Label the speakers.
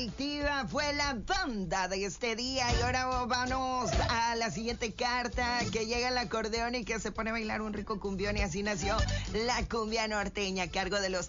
Speaker 1: Delictiva fue la banda de este día. Y ahora vamos a la siguiente carta, que llega el acordeón y que se pone a bailar un rico cumbión. Y así nació la cumbia norteña, a cargo de los